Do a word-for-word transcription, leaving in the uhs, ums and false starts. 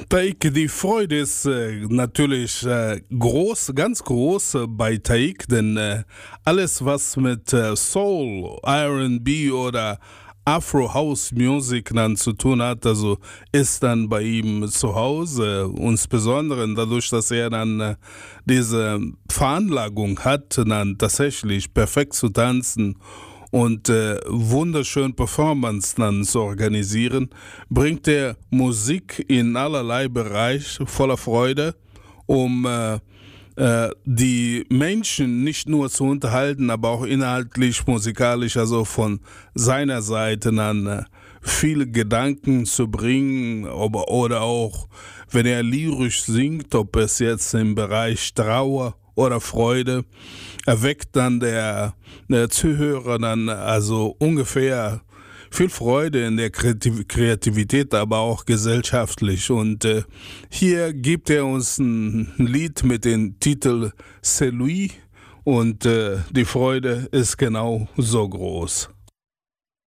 Taik, die Freude ist äh, natürlich äh, groß, ganz groß äh, bei Taik, denn äh, alles, was mit äh, Soul, R and B oder Afro House Music dann zu tun hat, also ist dann bei ihm zu Hause, insbesondere dadurch, dass er dann äh, diese Veranlagung hat, dann tatsächlich perfekt zu tanzen und äh, wunderschön Performance dann zu organisieren, bringt er Musik in allerlei Bereich voller Freude, um äh, äh, die Menschen nicht nur zu unterhalten, aber auch inhaltlich, musikalisch, also von seiner Seite dann äh, viele Gedanken zu bringen, aber, oder auch, wenn er lyrisch singt, ob es jetzt im Bereich Trauer oder Freude, erweckt dann der, der Zuhörer dann also ungefähr viel Freude in der Kreativität, aber auch gesellschaftlich. Und äh, hier gibt er uns ein Lied mit dem Titel C'est lui und äh, die Freude ist genau so groß.